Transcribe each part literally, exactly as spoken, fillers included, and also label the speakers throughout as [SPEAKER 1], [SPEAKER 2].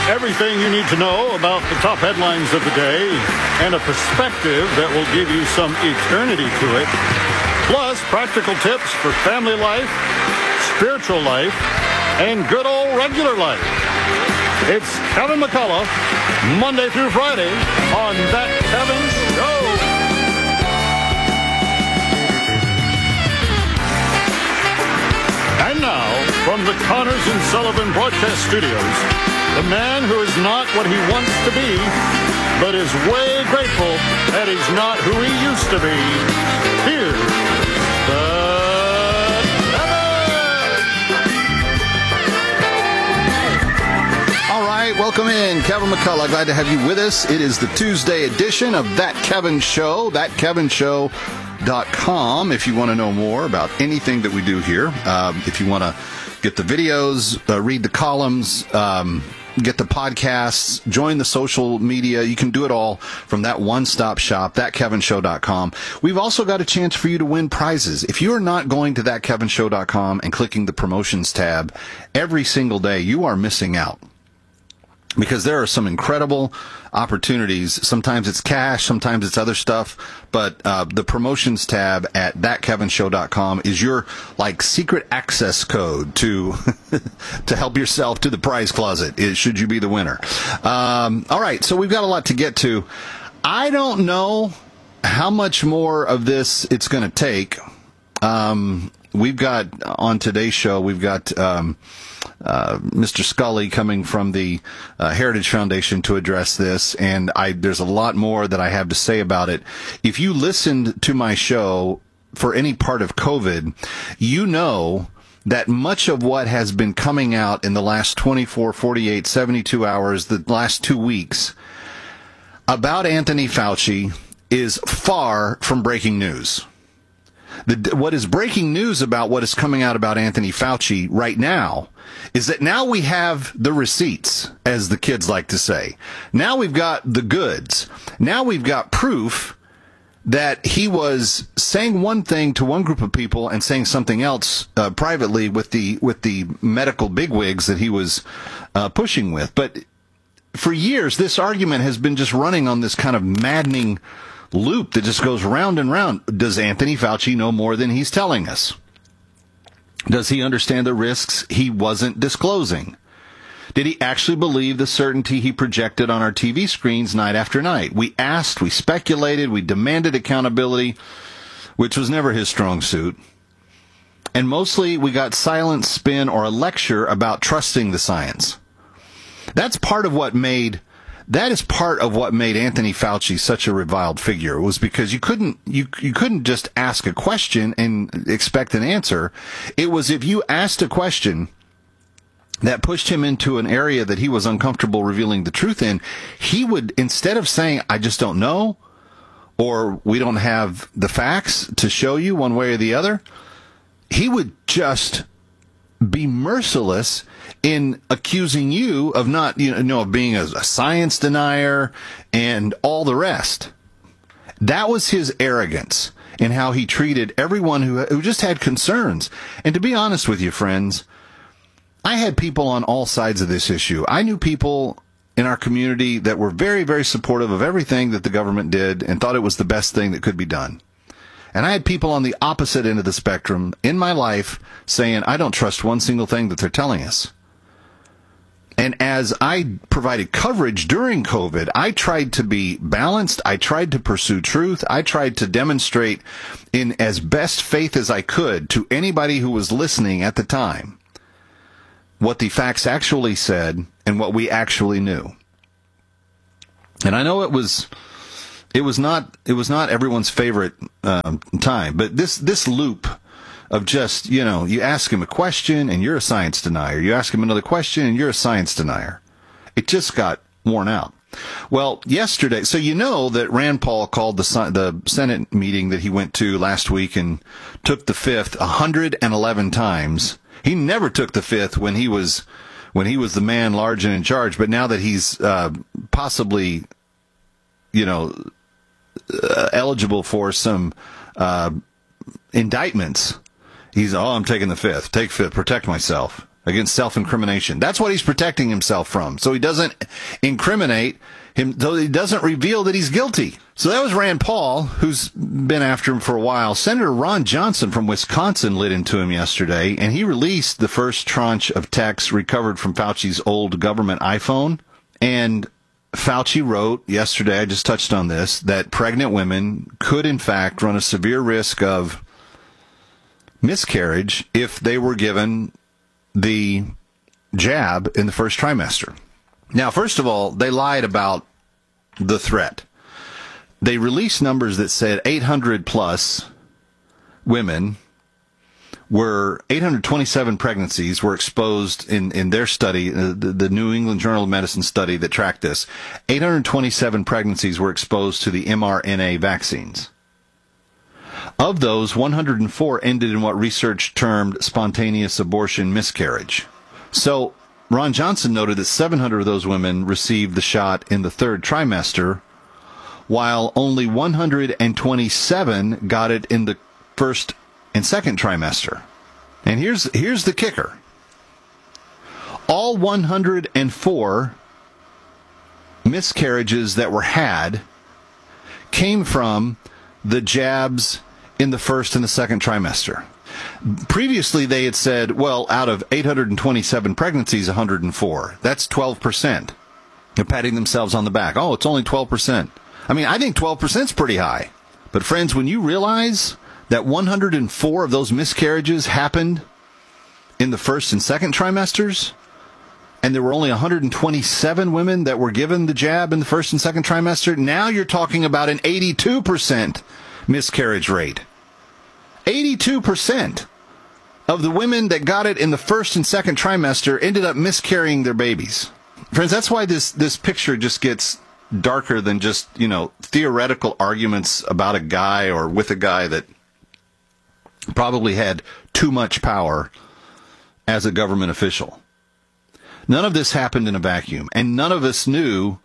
[SPEAKER 1] Everything you need to know about the top headlines of the day and a perspective that will give you some eternity to it. Plus, practical tips for family life, spiritual life, and good old regular life. It's Kevin McCullough, Monday through Friday on That Kevin Show. And now, from the Connors and Sullivan Broadcast Studios, the man who is not what he wants to be, but is way grateful that he's not who he used to be. Here's the Kevin!
[SPEAKER 2] All right, welcome in, Kevin McCullough. Glad to have you with us. It is the Tuesday edition of That Kevin Show, that kevin show dot com, if you want to know more about anything that we do here. Um, if you want to get the videos, uh, read the columns, um, get the podcasts, join the social media. You can do it all from that one-stop shop, that kevin show dot com. We've also got a chance for you to win prizes. If you are not going to that kevin show dot com and clicking the promotions tab every single day, you are missing out. Because there are some incredible opportunities. Sometimes it's cash, sometimes it's other stuff. But uh, the promotions tab at that kevin show dot com is your like secret access code to to help yourself to the prize closet, should you be the winner. Um, all right, so we've got a lot to get to. I don't know how much more of this it's going to take. Um, we've got, on today's show, we've got... Um, Uh, Mister Scully coming from the uh, Heritage Foundation to address this, and I, there's a lot more that I have to say about it. If you listened to my show for any part of COVID, you know that much of what has been coming out in the last twenty-four, forty-eight, seventy-two hours, the last two weeks, about Anthony Fauci is far from breaking news. The, what is breaking news about what is coming out about Anthony Fauci right now is that now we have the receipts, as the kids like to say. Now we've got the goods. Now we've got proof that he was saying one thing to one group of people and saying something else uh, privately with the with the medical bigwigs that he was uh, pushing with. But for years, this argument has been just running on this kind of maddening loop that just goes round and round. Does Anthony Fauci know more than he's telling us? Does he understand the risks he wasn't disclosing? Did he actually believe the certainty he projected on our T V screens night after night? We asked, we speculated, we demanded accountability, which was never his strong suit. And mostly we got silent spin or a lecture about trusting the science. That's part of what made That is part of what made Anthony Fauci such a reviled figure, was because you couldn't you you couldn't just ask a question and expect an answer. It was if you asked a question that pushed him into an area that he was uncomfortable revealing the truth in, he would, instead of saying, I just don't know, or we don't have the facts to show you one way or the other, he would just be merciless in accusing you of not, you know, of being a, a science denier and all the rest. That was his arrogance in how he treated everyone who, who just had concerns. And to be honest with you, friends, I had people on all sides of this issue. I knew people in our community that were very, very supportive of everything that the government did and thought it was the best thing that could be done. And I had people on the opposite end of the spectrum in my life saying, I don't trust one single thing that they're telling us. And as I provided coverage during COVID, I tried to be balanced. I tried to pursue truth. I tried to demonstrate in as best faith as I could to anybody who was listening at the time what the facts actually said and what we actually knew. And I know it was... It was not. It was not everyone's favorite um, time, but this this loop of just, you know, you ask him a question and you're a science denier. You ask him another question and you're a science denier. It just got worn out. Well, yesterday, so you know that Rand Paul called the the Senate meeting that he went to last week and took the fifth one hundred eleven times. He never took the fifth when he was when he was the man large and in charge, but now that he's uh, possibly, you know. Uh, eligible for some uh, indictments. He's, oh, I'm taking the fifth. Take fifth. Protect myself. against self-incrimination. That's what he's protecting himself from. So he doesn't incriminate him, though he doesn't reveal that he's guilty. So that was Rand Paul, who's been after him for a while. Senator Ron Johnson from Wisconsin lit into him yesterday, and he released the first tranche of texts recovered from Fauci's old government iPhone. And Fauci wrote yesterday, I just touched on this, that pregnant women could in fact run a severe risk of miscarriage if they were given the jab in the first trimester. Now, first of all, they lied about the threat. They released numbers that said eight hundred plus women were, eight hundred twenty-seven pregnancies were exposed in, in their study, uh, the, the New England Journal of Medicine study that tracked this. eight hundred twenty-seven pregnancies were exposed to the mRNA vaccines. Of those, one hundred four ended in what research termed spontaneous abortion miscarriage. So, Ron Johnson noted that seven hundred of those women received the shot in the third trimester, while only one hundred twenty-seven got it in the first and second trimester. And here's here's the kicker. All one hundred four miscarriages that were had came from the jabs in the first and the second trimester. Previously, they had said, well, out of eight hundred twenty-seven pregnancies, one hundred four. That's twelve percent. They're patting themselves on the back. Oh, it's only twelve percent. I mean, I think twelve percent is pretty high. But friends, when you realize that one hundred four of those miscarriages happened in the first and second trimesters, and there were only one hundred twenty-seven women that were given the jab in the first and second trimester, now you're talking about an eighty-two percent miscarriage rate. eighty-two percent of the women that got it in the first and second trimester ended up miscarrying their babies. Friends, that's why this, this picture just gets darker than just, you know, theoretical arguments about a guy or with a guy that probably had too much power as a government official. None of this happened in a vacuum, and none of us knew,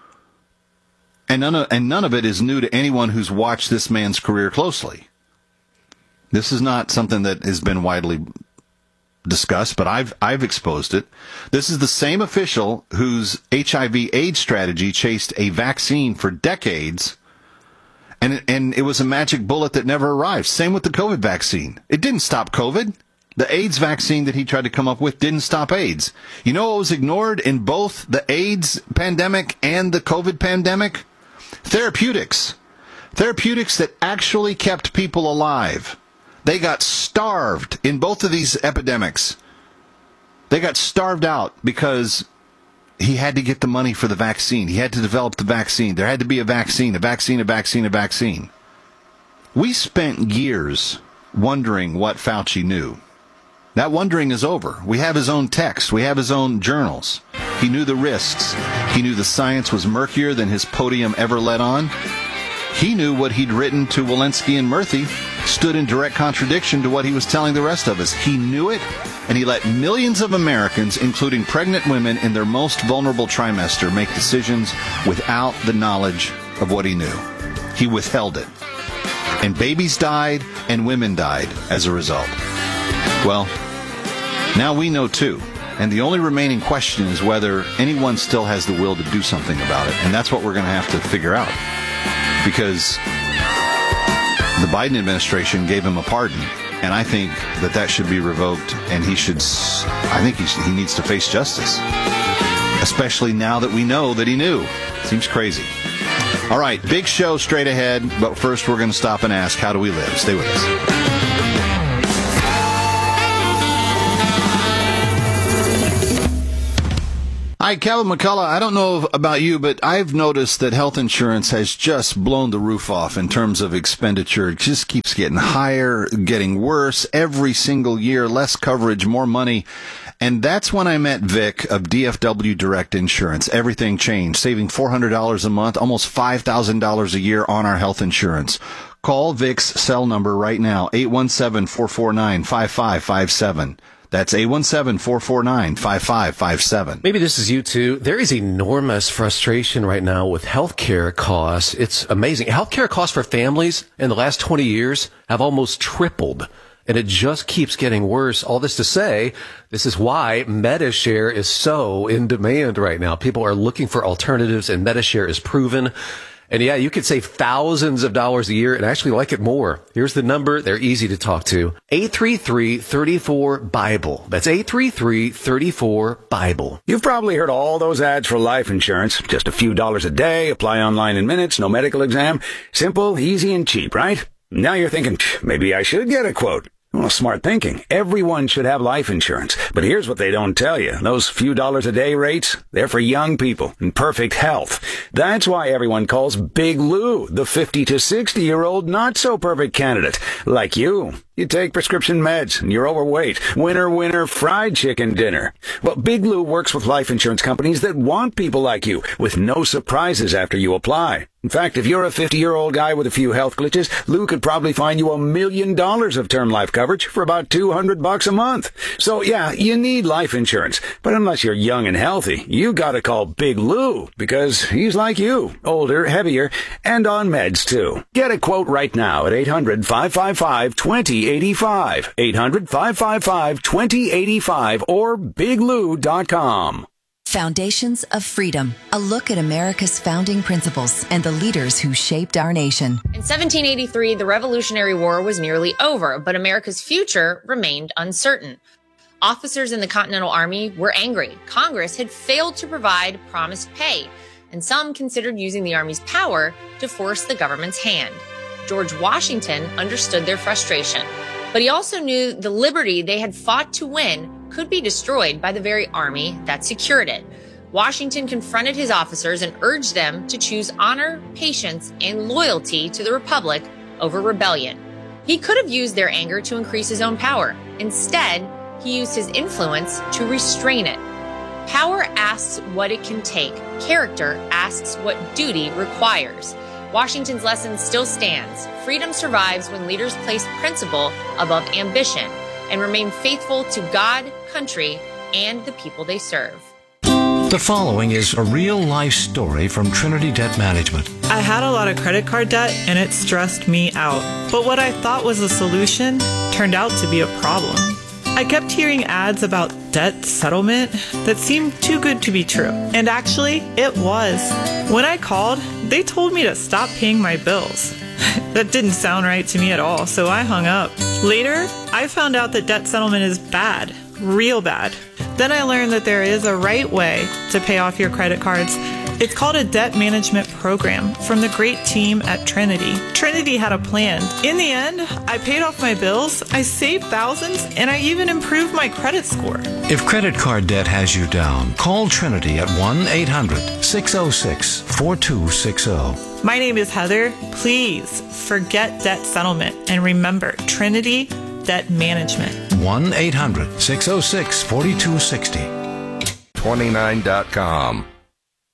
[SPEAKER 2] and none of, and none of it is new to anyone who's watched this man's career closely. This is not something that has been widely discussed, but I've I've exposed it. This is the same official whose H I V AIDS strategy chased a vaccine for decades, and it, and it was a magic bullet that never arrived. Same with the COVID vaccine. It didn't stop COVID. The AIDS vaccine that he tried to come up with didn't stop AIDS. You know what was ignored in both the AIDS pandemic and the COVID pandemic? Therapeutics. Therapeutics that actually kept people alive. They got starved in both of these epidemics. They got starved out because he had to get the money for the vaccine. He had to develop the vaccine. There had to be a vaccine, a vaccine, a vaccine, a vaccine. We spent years wondering what Fauci knew. That wondering is over. We have his own text. We have his own journals. He knew the risks. He knew the science was murkier than his podium ever let on. He knew what he'd written to Walensky and Murthy stood in direct contradiction to what he was telling the rest of us. He knew it, and he let millions of Americans, including pregnant women in their most vulnerable trimester, make decisions without the knowledge of what he knew. He withheld it. And babies died, and women died as a result. Well, now we know too. And the only remaining question is whether anyone still has the will to do something about it. And that's what we're going to have to figure out. Because the Biden administration gave him a pardon, and I think that that should be revoked, and he should, I think he, should, he needs to face justice, especially now that we know that he knew. Seems crazy. All right, big show straight ahead, but first we're going to stop and ask, how do we live? Stay with us. Hi, Kevin McCullough. I don't know about you, but I've noticed that health insurance has just blown the roof off in terms of expenditure. It just keeps getting higher, getting worse every single year, less coverage, more money. And that's when I met Vic of D F W Direct Insurance. Everything changed, saving four hundred dollars a month, almost five thousand dollars a year on our health insurance. Call Vic's cell number right now, eight one seven, four four nine, five five five seven. That's eight one seven, four four nine, five five five seven.
[SPEAKER 3] Maybe this is you too. There is enormous frustration right now with healthcare costs. It's amazing. Healthcare costs for families in the last twenty years have almost tripled. and it just keeps getting worse. All this to say, this is why Medi-Share is so in demand right now. People are looking for alternatives, and Medi-Share is proven. And yeah, you could save thousands of dollars a year and actually like it more. Here's the number. They're easy to talk to. eight three three, three four, Bible. That's eight three three, three four, Bible.
[SPEAKER 4] You've probably heard all those ads for life insurance. Just a few dollars a day, apply online in minutes, no medical exam. Simple, easy, and cheap, right? Now you're thinking, maybe I should get a quote. Well, smart thinking. Everyone should have life insurance. But here's what they don't tell you. Those few dollars a day rates, they're for young people in perfect health. That's why everyone calls Big Lou the fifty to sixty year old not so perfect candidate. Like you. You take prescription meds and you're overweight. Winner, winner, fried chicken dinner. Well, Big Lou works with life insurance companies that want people like you with no surprises after you apply. In fact, if you're a fifty-year-old guy with a few health glitches, Lou could probably find you a million dollars of term life coverage for about two hundred bucks a month. So yeah, you need life insurance. But unless you're young and healthy, you gotta call Big Lou because he's like you, older, heavier, and on meds too. Get a quote right now at eight hundred, five five five, two zero eight five. eight hundred, five five five, two zero eight five or big lou dot com.
[SPEAKER 5] Foundations of Freedom, a look at America's founding principles and the leaders who shaped our nation.
[SPEAKER 6] In seventeen eighty-three, the Revolutionary War was nearly over, but America's future remained uncertain. Officers in the Continental Army were angry. Congress had failed to provide promised pay, and some considered using the Army's power to force the government's hand. George Washington understood their frustration, but he also knew the liberty they had fought to win could be destroyed by the very army that secured it. Washington confronted his officers and urged them to choose honor, patience, and loyalty to the Republic over rebellion. He could have used their anger to increase his own power. Instead, he used his influence to restrain it. Power asks what it can take. Character asks what duty requires. Washington's lesson still stands. Freedom survives when leaders place principle above ambition and remain faithful to God, country, and the people they serve.
[SPEAKER 7] The following is a real-life story from Trinity Debt Management.
[SPEAKER 8] I had a lot of credit card debt and it stressed me out. But what I thought was a solution turned out to be a problem. I kept hearing ads about debt settlement that seemed too good to be true. And actually, it was. When I called, they told me to stop paying my bills. That didn't sound right to me at all, so I hung up. Later, I found out that debt settlement is bad, real bad. Then I learned that there is a right way to pay off your credit cards. It's called a debt management program from the great team at Trinity. Trinity had a plan. In the end, I paid off my bills, I saved thousands, and I even improved my credit score.
[SPEAKER 7] If credit card debt has you down, call Trinity at one eight hundred, six oh six, four two six oh.
[SPEAKER 8] My name is Heather. Please forget debt settlement and remember Trinity Debt Management.
[SPEAKER 7] one eight hundred, six oh six, four two six oh.
[SPEAKER 9] twenty-nine dot com